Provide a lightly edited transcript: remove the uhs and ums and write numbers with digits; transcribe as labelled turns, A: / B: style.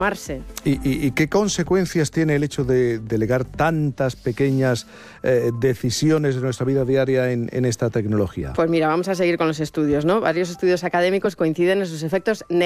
A: ¿Y qué consecuencias tiene el hecho de delegar tantas pequeñas decisiones de nuestra vida diaria en esta tecnología?
B: Pues mira, vamos a seguir con los estudios, ¿no? Varios estudios académicos coinciden en sus efectos negativos